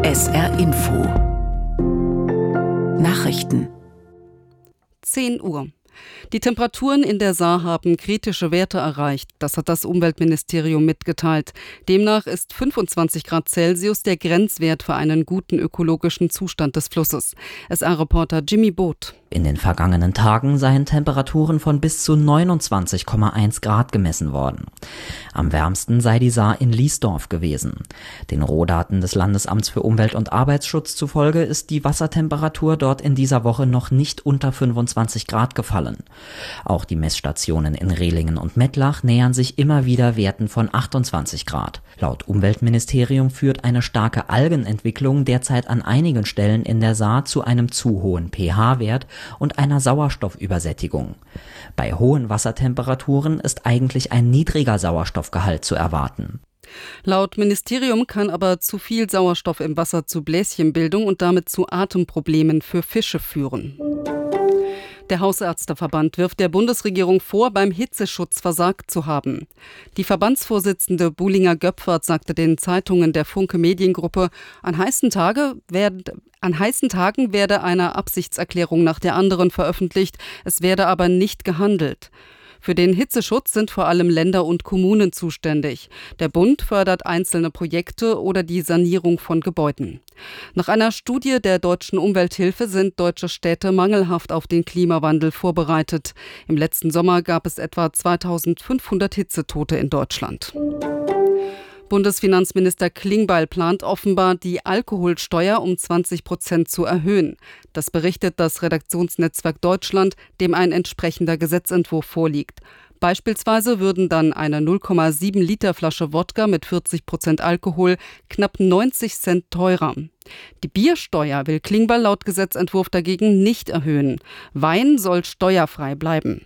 SR Info Nachrichten 10 Uhr. Die Temperaturen in der Saar haben kritische Werte erreicht. Das hat das Umweltministerium mitgeteilt. Demnach ist 25 Grad Celsius der Grenzwert für einen guten ökologischen Zustand des Flusses. SR-Reporter Jimmy Both. In den vergangenen Tagen seien Temperaturen von bis zu 29,1 Grad gemessen worden. Am wärmsten sei die Saar in Liesdorf gewesen. Den Rohdaten des Landesamts für Umwelt- und Arbeitsschutz zufolge ist die Wassertemperatur dort in dieser Woche noch nicht unter 25 Grad gefallen. Auch die Messstationen in Rehlingen und Mettlach nähern sich immer wieder Werten von 28 Grad. Laut Umweltministerium führt eine starke Algenentwicklung derzeit an einigen Stellen in der Saar zu einem zu hohen pH-Wert und einer Sauerstoffübersättigung. Bei hohen Wassertemperaturen ist eigentlich ein niedriger Sauerstoffgehalt zu erwarten. Laut Ministerium kann aber zu viel Sauerstoff im Wasser zu Bläschenbildung und damit zu Atemproblemen für Fische führen. Der Hausärzteverband wirft der Bundesregierung vor, beim Hitzeschutz versagt zu haben. Die Verbandsvorsitzende Buhlinger Göpfert sagte den Zeitungen der Funke Mediengruppe, an heißen Tagen werde eine Absichtserklärung nach der anderen veröffentlicht, es werde aber nicht gehandelt. Für den Hitzeschutz sind vor allem Länder und Kommunen zuständig. Der Bund fördert einzelne Projekte oder die Sanierung von Gebäuden. Nach einer Studie der Deutschen Umwelthilfe sind deutsche Städte mangelhaft auf den Klimawandel vorbereitet. Im letzten Sommer gab es etwa 2500 Hitzetote in Deutschland. Bundesfinanzminister Klingbeil plant offenbar, die Alkoholsteuer um 20% zu erhöhen. Das berichtet das Redaktionsnetzwerk Deutschland, dem ein entsprechender Gesetzentwurf vorliegt. Beispielsweise würden dann eine 0,7 Liter Flasche Wodka mit 40% Alkohol knapp 90 Cent teurer. Die Biersteuer will Klingbeil laut Gesetzentwurf dagegen nicht erhöhen. Wein soll steuerfrei bleiben.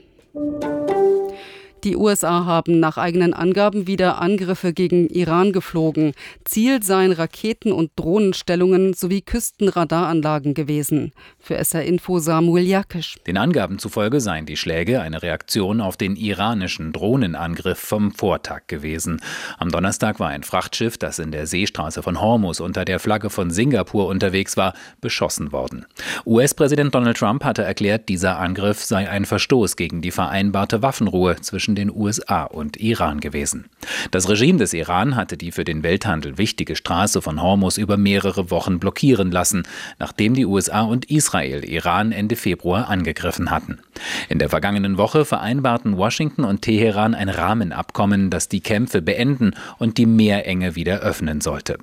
Die USA haben nach eigenen Angaben wieder Angriffe gegen Iran geflogen. Ziel seien Raketen- und Drohnenstellungen sowie Küstenradaranlagen gewesen. Für SR Info Samuel Jakisch. Den Angaben zufolge seien die Schläge eine Reaktion auf den iranischen Drohnenangriff vom Vortag gewesen. Am Donnerstag war ein Frachtschiff, das in der Seestraße von Hormuz unter der Flagge von Singapur unterwegs war, beschossen worden. US-Präsident Donald Trump hatte erklärt, dieser Angriff sei ein Verstoß gegen die vereinbarte Waffenruhe zwischen den USA und Iran gewesen. Das Regime des Iran hatte die für den Welthandel wichtige Straße von Hormuz über mehrere Wochen blockieren lassen, nachdem die USA und Israel Iran Ende Februar angegriffen hatten. In der vergangenen Woche vereinbarten Washington und Teheran ein Rahmenabkommen, das die Kämpfe beenden und die Meerenge wieder öffnen sollte.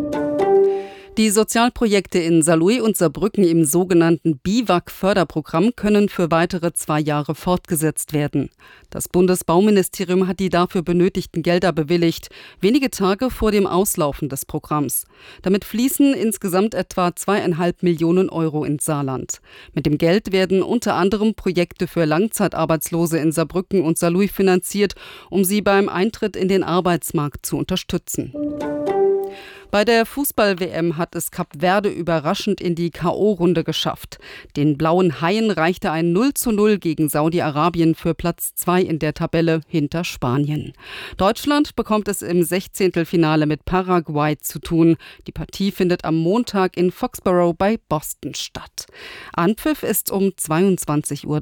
Die Sozialprojekte in Saarlouis und Saarbrücken im sogenannten BIWAG-Förderprogramm können für weitere 2 Jahre fortgesetzt werden. Das Bundesbauministerium hat die dafür benötigten Gelder bewilligt, wenige Tage vor dem Auslaufen des Programms. Damit fließen insgesamt etwa 2,5 Millionen Euro ins Saarland. Mit dem Geld werden unter anderem Projekte für Langzeitarbeitslose in Saarbrücken und Saarlouis finanziert, um sie beim Eintritt in den Arbeitsmarkt zu unterstützen. Bei der Fußball-WM hat es Kap Verde überraschend in die K.O.-Runde geschafft. Den blauen Haien reichte ein 0:0 gegen Saudi-Arabien für Platz 2 in der Tabelle hinter Spanien. Deutschland bekommt es im 16. mit Paraguay zu tun. Die Partie findet am Montag in Foxborough bei Boston statt. Anpfiff ist um 22:30 Uhr.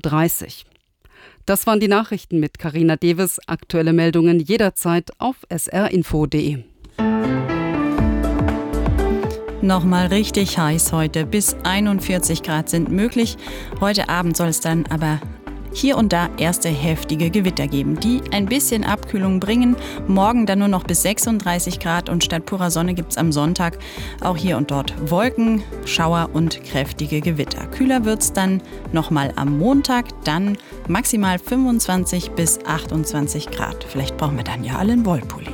Das waren die Nachrichten mit Carina Deves. Aktuelle Meldungen jederzeit auf srinfo.de. Nochmal richtig heiß heute, bis 41 Grad sind möglich. Heute Abend soll es dann aber hier und da erste heftige Gewitter geben, die ein bisschen Abkühlung bringen. Morgen dann nur noch bis 36 Grad und statt purer Sonne gibt es am Sonntag auch hier und dort Wolken, Schauer und kräftige Gewitter. Kühler wird es dann nochmal am Montag, dann maximal 25 bis 28 Grad. Vielleicht brauchen wir dann ja alle einen Wollpulli.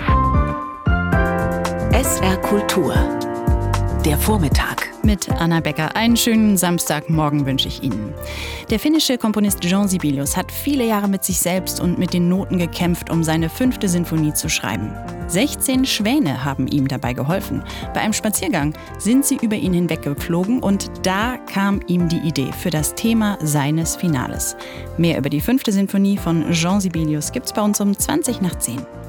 SR Kultur Der Vormittag. Mit Anna Becker. Einen schönen Samstagmorgen wünsche ich Ihnen. Der finnische Komponist Jean Sibelius hat viele Jahre mit sich selbst und mit den Noten gekämpft, um seine 5. Sinfonie zu schreiben. 16 Schwäne haben ihm dabei geholfen. Bei einem Spaziergang sind sie über ihn hinweggeflogen und da kam ihm die Idee für das Thema seines Finales. Mehr über die 5. Sinfonie von Jean Sibelius gibt's bei uns um 20 nach 10.